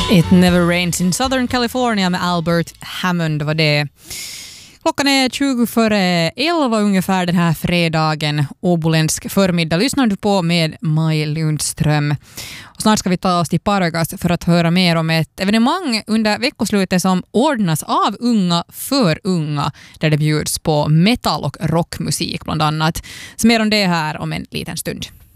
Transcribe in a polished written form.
It Never Rains in Southern California med Albert Hammond var det. Klockan är 20 före 11 ungefär den här fredagen. Åboländsk förmiddag lyssnar du på med Maj Lundström. Och snart ska vi ta oss till Pargas för att höra mer om ett evenemang under veckoslutet som ordnas av unga för unga, där det bjuds på metal- och rockmusik bland annat. Så mer om det här om en liten stund.